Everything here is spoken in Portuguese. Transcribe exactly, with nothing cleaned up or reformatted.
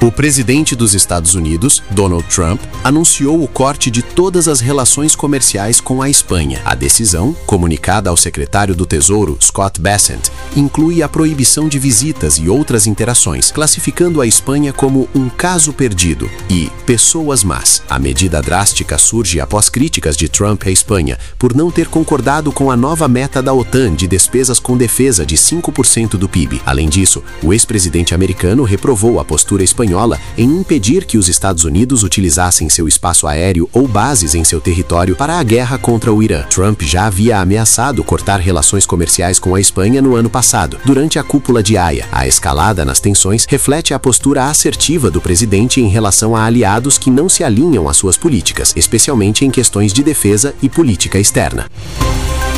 O presidente dos Estados Unidos, Donald Trump, anunciou o corte de todas as relações comerciais com a Espanha. A decisão, comunicada ao secretário do Tesouro, Scott Bessent, inclui a proibição de visitas e outras interações, classificando a Espanha como um caso perdido e pessoas más. A medida drástica surge após críticas de Trump à Espanha por não ter concordado com a nova meta da OTAN de despesas com defesa de cinco por cento do P I B. Além disso, o ex-presidente americano reprovou a postura espanhola em impedir que os Estados Unidos utilizassem seu espaço aéreo ou bases em seu território para a guerra contra o Irã. Trump já havia ameaçado cortar relações comerciais com a Espanha no ano passado, durante a cúpula de Haia. A escalada nas tensões reflete a postura assertiva do presidente em relação a aliados que não se alinham às suas políticas, especialmente em questões de defesa e política externa.